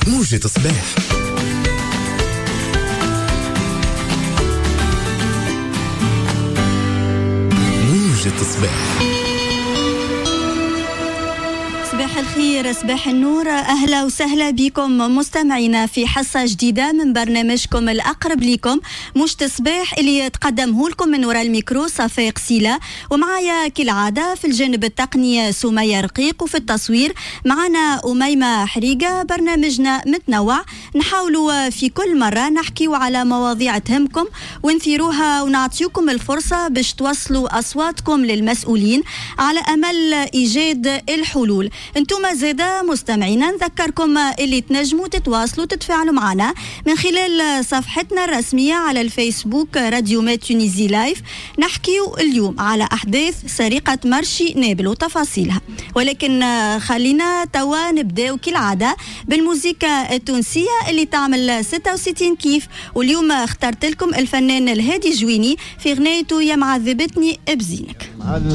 موجة الصباح. موجة الصباح. صباح الخير، صباح النور، أهلا وسهلا بكم مستمعينا في حصة جديدة من برنامجكم الأقرب لكم موجة الصباح اللي يتقدمه لكم من وراء الميكرو صفاء قسيلة، ومعايا كالعادة في الجانب التقني سمية رقيق، وفي التصوير معنا أميمة حريقة. برنامجنا متنوع، نحاولوا في كل مرة نحكيوا على مواضيع تهمكم ونثيروها ونعطيكم الفرصة باش توصلوا أصواتكم للمسؤولين على أمل إيجاد الحلول. انتم زادا مستمعينا نذكركم اللي تنجموا تتواصلوا تتفاعلوا معنا من خلال صفحتنا الرسمية على الفيسبوك راديو مات تونيزي لايف. نحكيو اليوم على أحداث سرقة مرشي نابل وتفاصيلها، ولكن خلينا توا نبداو كالعادة بالموسيقى التونسية اللي تعمل 66 كيف. واليوم اخترت لكم الفنان الهادي جويني في غنيته يا معذبتني بزينك.